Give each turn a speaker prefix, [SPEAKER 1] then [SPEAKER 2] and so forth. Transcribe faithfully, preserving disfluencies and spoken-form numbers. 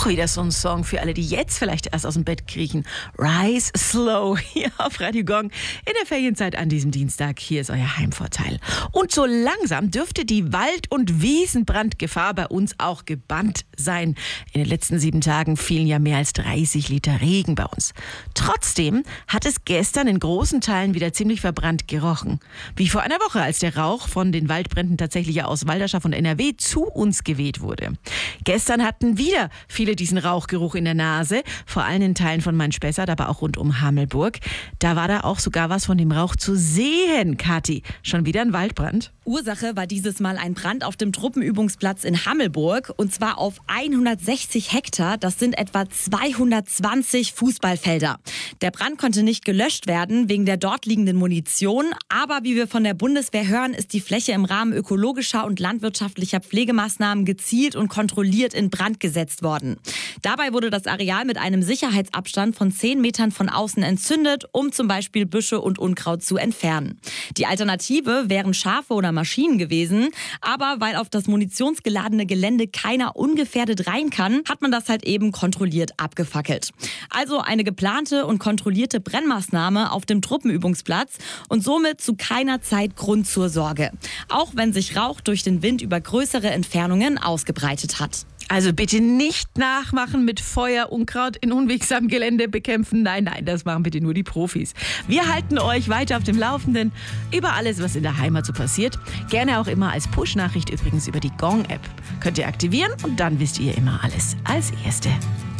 [SPEAKER 1] Auch wieder so ein Song für alle, die jetzt vielleicht erst aus dem Bett kriechen. Rise Slow hier auf Radio Gong in der Ferienzeit an diesem Dienstag. Hier ist euer Heimvorteil. Und so langsam dürfte die Wald- und Wiesenbrandgefahr bei uns auch gebannt sein. In den letzten sieben Tagen fielen ja mehr als dreißig Liter Regen bei uns. Trotzdem hat es gestern in großen Teilen wieder ziemlich verbrannt gerochen. Wie vor einer Woche, als der Rauch von den Waldbränden tatsächlich aus Walderschaft und N R W zu uns geweht wurde. Gestern hatten wieder viele diesen Rauchgeruch in der Nase, vor allem in Teilen von Main-Spessart, aber auch rund um Hamelburg. Da war da auch sogar was von dem Rauch zu sehen, Kathi. Schon wieder ein Waldbrand?
[SPEAKER 2] Ursache war dieses Mal ein Brand auf dem Truppenübungsplatz in Hamelburg und zwar auf hundertsechzig Hektar. Das sind etwa zweihundertzwanzig Fußballfelder. Der Brand konnte nicht gelöscht werden wegen der dort liegenden Munition, aber wie wir von der Bundeswehr hören, ist die Fläche im Rahmen ökologischer und landwirtschaftlicher Pflegemaßnahmen gezielt und kontrolliert in Brand gesetzt worden. Dabei wurde das Areal mit einem Sicherheitsabstand von zehn Metern von außen entzündet, um zum Beispiel Büsche und Unkraut zu entfernen. Die Alternative wären Schafe oder Maschinen gewesen, aber weil auf das munitionsgeladene Gelände keiner ungefährdet rein kann, hat man das halt eben kontrolliert abgefackelt. Also eine geplante und kontrollierte Brennmaßnahme auf dem Truppenübungsplatz und somit zu keiner Zeit Grund zur Sorge. Auch wenn sich Rauch durch den Wind über größere Entfernungen ausgebreitet hat.
[SPEAKER 1] Also bitte nicht nachmachen mit Feuer, Unkraut in unwegsamem Gelände bekämpfen. Nein, nein, das machen bitte nur die Profis. Wir halten euch weiter auf dem Laufenden über alles, was in der Heimat so passiert. Gerne auch immer als Push-Nachricht übrigens über die Gong-App. Könnt ihr aktivieren und dann wisst ihr immer alles als Erste.